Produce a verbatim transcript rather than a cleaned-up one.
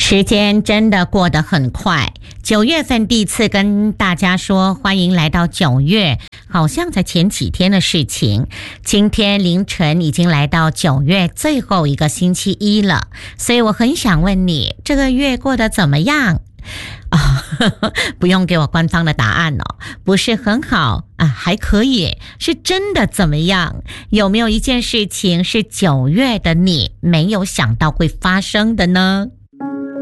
时间真的过得很快，九月份第一次跟大家说欢迎来到九月，好像才前几天的事情。今天凌晨已经来到九月最后一个星期一了，所以我很想问你，这个月过得怎么样？啊、哦，不用给我官方的答案哦，不是很好啊，还可以，是真的怎么样？有没有一件事情是九月的你没有想到会发生的呢？